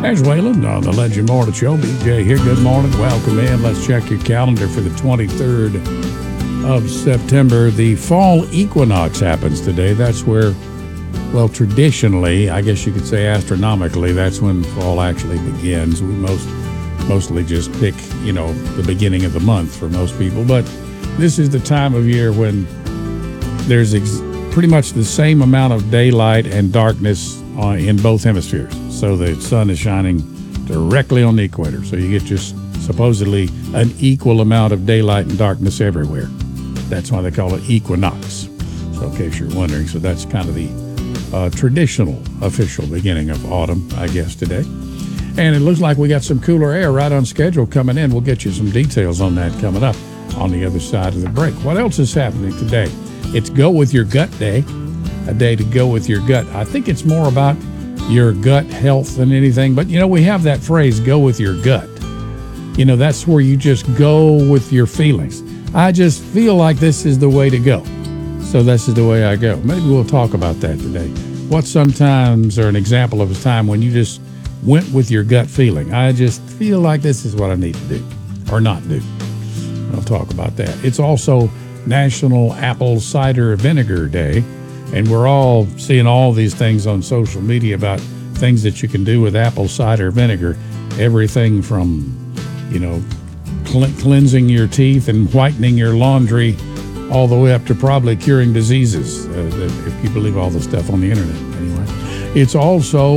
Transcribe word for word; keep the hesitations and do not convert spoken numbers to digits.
There's Waylon on the Legend Morning Show. B J here. Good morning. Welcome in. Let's check your calendar for the twenty-third of September. The fall equinox happens today. That's where, well, traditionally, I guess you could say astronomically, that's when fall actually begins. We most mostly just pick, you know, the beginning of the month for most people. But this is the time of year when there's ex- pretty much the same amount of daylight and darkness on, in both hemispheres. So the sun is shining directly on the equator. So you get just supposedly an equal amount of daylight and darkness everywhere. That's why they call it equinox. So in case you're wondering, so that's kind of the uh, traditional official beginning of autumn, I guess, today. And it looks like we got some cooler air right on schedule coming in. We'll get you some details on that coming up on the other side of the break. What else is happening today? It's Go With Your Gut Day, a day to go with your gut. I think it's more about your gut health than anything. But, you know, we have that phrase, go with your gut. You know, that's where you just go with your feelings. I just feel like this is the way to go. So this is the way I go. Maybe we'll talk about that today. What sometimes are an example of a time when you just went with your gut feeling. I just feel like this is what I need to do or not do. I'll talk about that. It's also National Apple Cider Vinegar Day. And we're all seeing all these things on social media about things that you can do with apple cider vinegar. Everything from, you know, cl- cleansing your teeth and whitening your laundry all the way up to probably curing diseases, uh, if you believe all the stuff on the internet. Anyway, it's also